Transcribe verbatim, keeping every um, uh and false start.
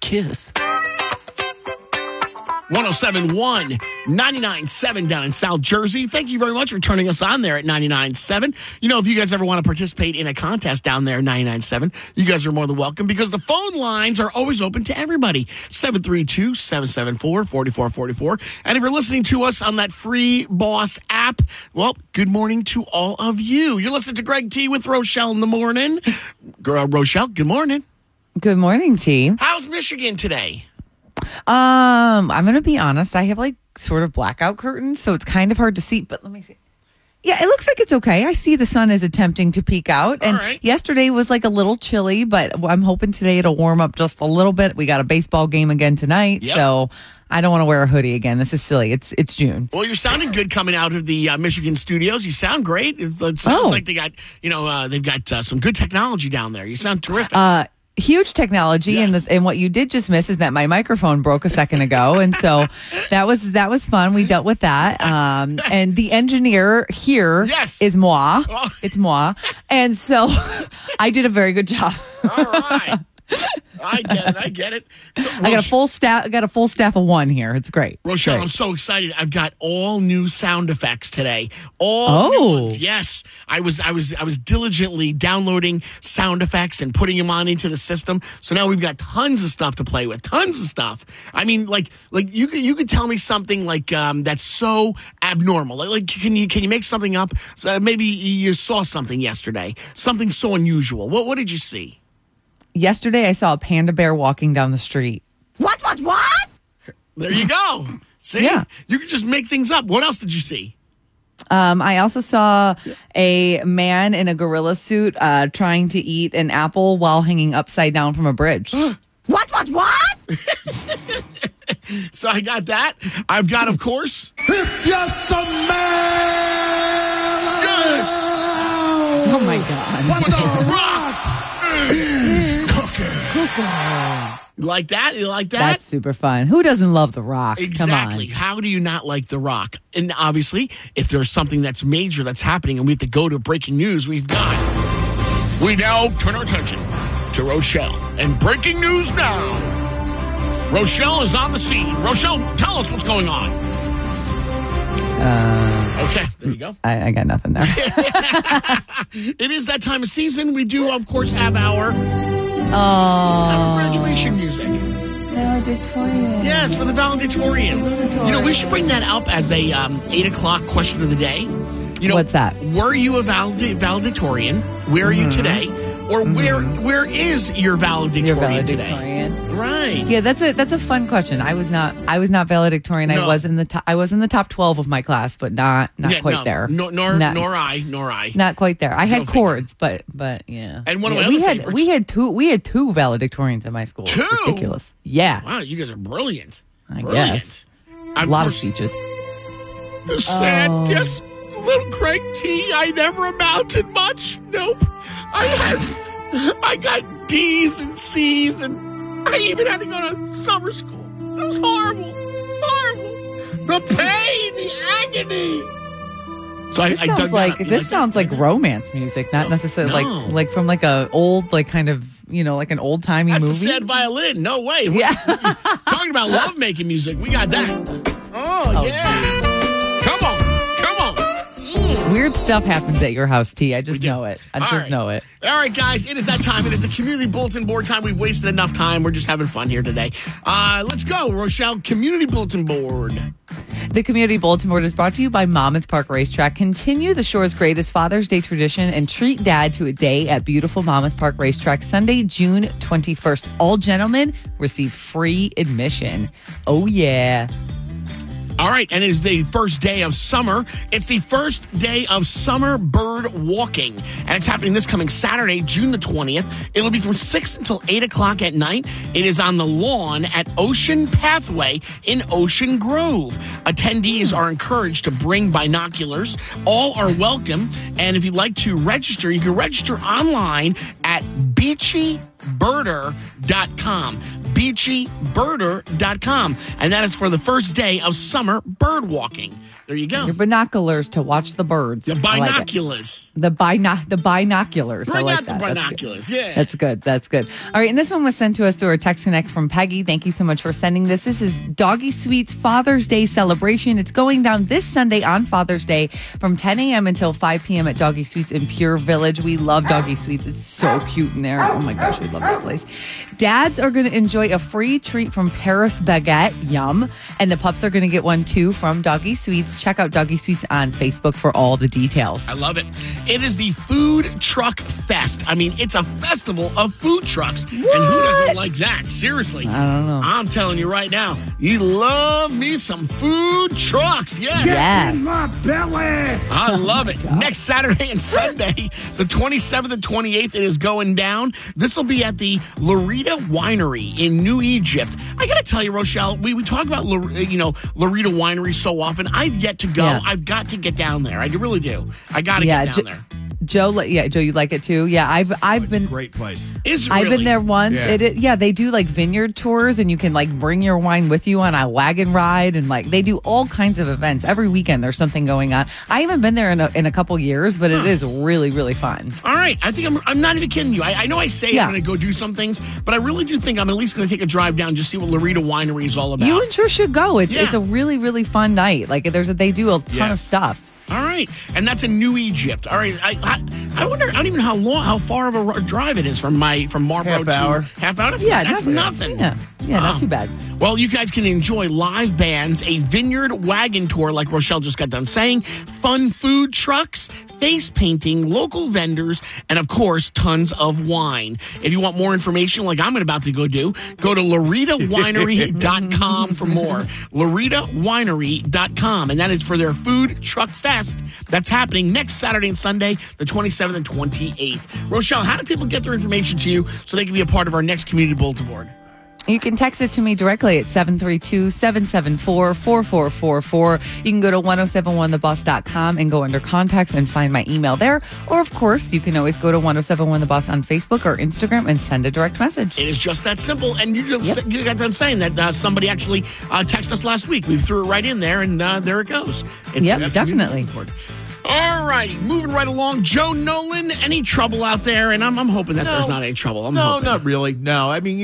Kiss. one oh seven point one, ninety-nine point seven down in South Jersey. Thank you very much for turning us on there at ninety-nine point seven. You know, if you guys ever want to participate in a contest down there at ninety-nine point seven, you guys are more than welcome because the phone lines are always open to everybody. seven three two, seven seven four, four four four four. And if you're listening to us on that free Boss app, well, good morning to all of you. You're listening to Greg T with Rochelle in the morning. Girl, Rochelle, good morning. Good morning, T. How's Michigan today? Um, I'm going to be honest. I have like sort of blackout curtains, so it's kind of hard to see. But let me see. Yeah, it looks like it's okay. I see the sun is attempting to peek out. And right. Yesterday was like a little chilly, but I'm hoping today it'll warm up just a little bit. We got a baseball game again tonight, yep. So I don't want to wear a hoodie again. This is silly. It's it's June. Well, you're sounding good coming out of the uh, Michigan studios. You sound great. It, it sounds Oh. like they got, you know, uh, they've got uh, some good technology down there. You sound terrific. Uh, huge technology, Yes. and the, and what you did just miss is that my microphone broke a second ago, and so that was that was fun. We dealt with that, um, and the engineer here Yes. is moi. Oh. It's moi, and so I did a very good job. All right. I get it. I get it. So, I got a full staff. I got a full staff of one here. It's great. Rochelle, Great. I'm so excited. I've got all new sound effects today. All Oh. new ones. Yes. I was I was I was diligently downloading sound effects and putting them on into the system. So now we've got tons of stuff to play with. Tons of stuff. I mean, like like you could you could tell me something like um, that's so abnormal. Like, like can you can you make something up? So maybe you saw something yesterday. Something so unusual. What what did you see? Yesterday, I saw a panda bear walking down the street. What, what, what? There you go. See? Yeah. You can just make things up. What else did you see? Um, I also saw a man in a gorilla suit uh, trying to eat an apple while hanging upside down from a bridge. What, what, what? So I got that. I've got, of course. Yes, a man. Yes. Oh my God. What The the Rock is cooking. You like that? You like that? That's super fun. Who doesn't love The Rock? Exactly. Come on. How do you not like The Rock? And obviously, if there's something that's major that's happening and we have to go to breaking news, we've got. We now turn our attention to Rochelle. And breaking news now. Rochelle is on the scene. Rochelle, tell us what's going on. Uh, Okay, there you go. I, I got nothing there. It is that time of season. We do, of course, have our, Oh. our graduation music. Valedictorian. Yes, for the valedictorians. You know, we should bring that up as a um, eight o'clock question of the day. You know, What's that? Were you a valed- valedictorian? Where are you today? Or where where is your valedictorian, Your today? valedictorian. Right. Yeah, that's a that's a fun question. I was not I was not valedictorian. No. I was in the top, I was in the top twelve of my class, but not not Yeah, quite no, there. No, nor not, nor I, nor I. not quite there. I Go had figure. chords, but but yeah. And one of Yeah, my we other had favorites- we had two we had two valedictorians at my school. It's Two? ridiculous. Yeah. Wow, you guys are brilliant. I Brilliant. guess. Of A lot of course, speeches. the sad, Oh. yes, little Craig T. I never amounted much. Nope. I had, I got D's and C's, and I even had to go to summer school. It was horrible, horrible. The pain, the agony. So I, This I dug sounds that like up. You this like sounds that? like romance music, not necessarily No. like like from like a old like kind of you know like an old timey That's movie. a sad violin. No way. We're Yeah. talking about love making music. We got that. Oh, Oh, yeah. Come on. Come on. Mm. Weird stuff happens at your house, T. I just We do. know it. I All just right. know it. All right, guys, it is that time. It is the community bulletin board time. We've wasted enough time. We're just having fun here today. Uh, let's go, Rochelle. Community bulletin board. The Community Bulletin Board is brought to you by Monmouth Park Racetrack. Continue the shore's greatest Father's Day tradition and treat Dad to a day at beautiful Monmouth Park Racetrack Sunday, June twenty-first. All gentlemen receive free admission. Oh, yeah. All right, and it is the first day of summer. It's the first day of summer bird walking, and it's happening this coming Saturday, June the twentieth. It'll be from six until eight o'clock at night. It is on the lawn at Ocean Pathway in Ocean Grove. Attendees are encouraged to bring binoculars. All are welcome, and if you'd like to register, you can register online at beachy birder dot com. beachy birder dot com. And that is for the first day of summer bird walking. There you go. Your binoculars to watch the birds. The I like it. binoculars. The bino- the binoculars. I Bring like out the that. That's good. binoculars. Yeah. That's good. That's good. All right. And this one was sent to us through our Text Connect from Peggy. Thank you so much for sending this. This is Doggy Sweet's Father's Day celebration. It's going down this Sunday on Father's Day from ten a.m. until five p.m. at Doggy Sweet's in Pure Village. We love Doggy Sweet's. It's so cute in there. Oh my gosh, we love that place. Dads are going to enjoy a free treat from Paris Baguette. Yum. And the pups are going to get one too from Doggy Sweets. Check out Doggy Sweets on Facebook for all the details. I love it. It is the Food Truck Fest. I mean, it's a festival of food trucks. And who doesn't like that? Seriously. I don't know. I'm telling you right now, you love me some food trucks. Yes. Yes. In my belly. I love it. Next Saturday and Sunday, the twenty-seventh and twenty-eighth, it is going down. This will be at the Lorita Winery in New Egypt. I got to tell you, Rochelle, we, we talk about, Lor- you know, Lorita Winery so often. I've yet to go. Yeah. I've got to get down there. I really do. I got to Yeah, get down J- there. Joe, li- yeah, Joe, you like it too? Yeah, I've I've It's been a great place. Is it I've really? been there once. Yeah. It, it yeah, they do like vineyard tours, and you can like bring your wine with you on a wagon ride, and like they do all kinds of events every weekend. There's something going on. I haven't been there in a, in a couple years, but it is really really fun. All right. I think I'm, I'm not even kidding you. I, I know I say Yeah. I'm going to go do some things, but I really do think I'm at least going to take a drive down just see what Lorita Winery is all about. You and sure should go. It's Yeah. it's a really really fun night. Like there's a, they do a ton of Yes. stuff. All right, and that's in New Egypt. All right, I, I I wonder. I don't even know how long, how far of a ro- drive it is from my from Marlboro Half to hour. half hour. That's, Yeah, that's nothing. nothing. Yeah, yeah, not Um, too bad. Well, you guys can enjoy live bands, a vineyard wagon tour, like Rochelle just got done saying, fun food trucks, face painting, local vendors, and of course, tons of wine. If you want more information, like I'm about to go do, go to Lorita Winery dot com for more. Lorita Winery dot com, and that is for their food truck fest that's happening next Saturday and Sunday, the twenty-seventh and twenty-eighth. Rochelle, how do people get their information to you so they can be a part of our next community bulletin board? You can text it to me directly at seven three two, seven seven four, four four four four. You can go to ten seventy-one the boss dot com and go under contacts and find my email there. Or, of course, you can always go to ten seventy-one the boss on Facebook or Instagram and send a direct message. It is just that simple. And you just Yep. you got done saying that uh, somebody actually uh, texted us last week. We threw it right in there, and uh, there it goes. It's Yep, in the definitely. community report. All righty, moving right along. Joe Nolan, any trouble out there? And I'm, I'm hoping that No. there's not any trouble. I'm No, hoping. not really. No, I mean,